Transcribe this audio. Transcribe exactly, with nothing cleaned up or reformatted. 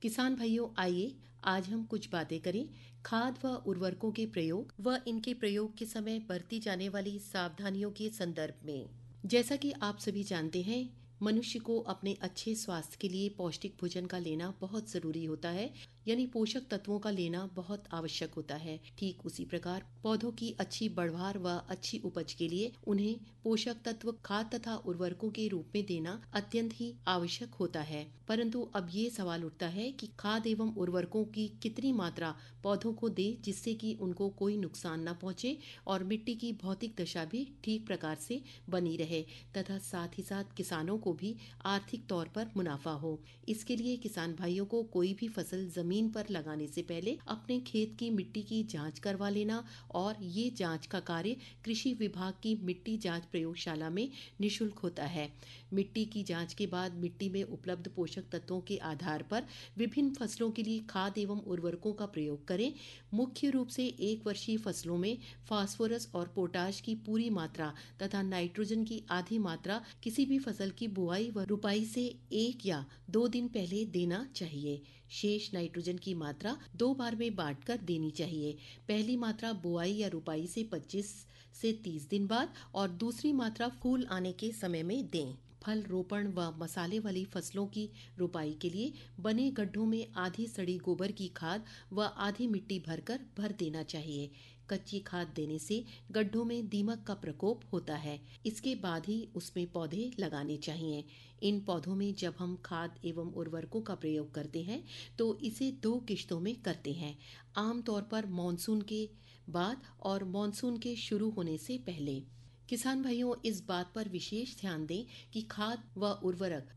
किसान भाइयों, आइए आज हम कुछ बातें करें खाद व उर्वरकों के प्रयोग व इनके प्रयोग के समय बरती जाने वाली सावधानियों के संदर्भ में। जैसा कि आप सभी जानते हैं, मनुष्य को अपने अच्छे स्वास्थ्य के लिए पौष्टिक भोजन का लेना बहुत जरूरी होता है, यानी पोषक तत्वों का लेना बहुत आवश्यक होता है। ठीक उसी प्रकार पौधों की अच्छी बढ़वार व अच्छी उपज के लिए उन्हें पोषक तत्व खाद तथा उर्वरकों के रूप में देना अत्यंत ही आवश्यक होता है। परंतु अब ये सवाल उठता है कि खाद एवं उर्वरकों की कितनी मात्रा पौधों को दे जिससे कि उनको कोई नुकसान न पहुंचे और मिट्टी की भौतिक दशा भी ठीक प्रकार से बनी रहे तथा साथ ही साथ किसानों को भी आर्थिक तौर पर मुनाफा हो। इसके लिए किसान भाइयों को कोई भी फसल जमीन पर लगाने से पहले अपने खेत की मिट्टी की जांच करवा लेना और ये जांच का कार्य कृषि विभाग की मिट्टी जांच प्रयोगशाला में निःशुल्क होता है। मिट्टी की जांच के बाद मिट्टी में उपलब्ध पोषक तत्वों के आधार पर विभिन्न फसलों के लिए खाद एवं उर्वरकों का प्रयोग करें। मुख्य रूप से एक वर्षीय फसलों में फास्फोरस और पोटाश की पूरी मात्रा तथा नाइट्रोजन की आधी मात्रा किसी भी फसल की बुआई व रुपाई से एक या दो दिन पहले देना चाहिए। शेष नाइट्रोजन की मात्रा दो बार में बांटकर देनी चाहिए। पहली मात्रा बुआई या रुपाई से पच्चीस से तीस दिन बाद और दूसरी मात्रा फूल आने के समय में दें। फल रोपण व मसाले वाली फसलों की रुपाई के लिए बने गड्ढों में आधी सड़ी गोबर की खाद व आधी मिट्टी भरकर भर देना चाहिए। कच्ची खाद देने से गड्ढों में दीमक का प्रकोप होता है। इसके बाद ही उसमें पौधे लगाने चाहिए। इन पौधों में जब हम खाद एवं उर्वरकों का प्रयोग करते हैं तो इसे दो किश्तों में करते हैं, आमतौर पर मानसून के बाद और मानसून के शुरू होने से पहले। किसान भाइयों, इस बात पर विशेष ध्यान दें कि खाद व उर्वरक